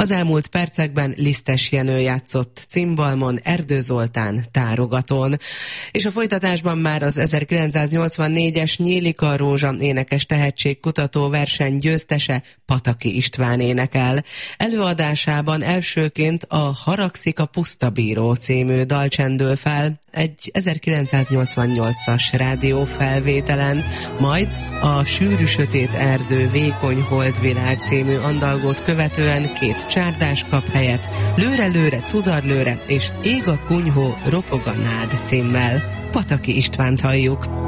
Az elmúlt percekben Lisztes Jenő játszott cimbalmon, Erdő Zoltán tárogatón. És a folytatásban már az 1984-es Nyílik a rózsa énekes tehetségkutató verseny győztese Pataki István énekel. Előadásában elsőként a Haragszik a puszta bíró című dal csendül fel egy 1988-as rádiófelvételen, majd a Sűrű sötét erdő, vékony holdvilág című andalgót követően két csárdás kap helyet, Lőre-lőre, cudarlőre és Ég a kunyhó, ropog a nád címmel. Pataki Istvánt halljuk.